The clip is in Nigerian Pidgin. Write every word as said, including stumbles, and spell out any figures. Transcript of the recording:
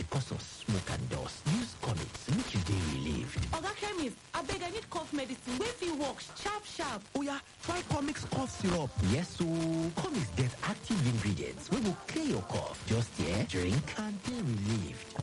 because of smoke and dust. Use Comics make you dey relieved. Oga Chemist, abeg I need cough medicine wey fit work sharp sharp. Oya, try Comics cough syrup. Yes ooo, Comics get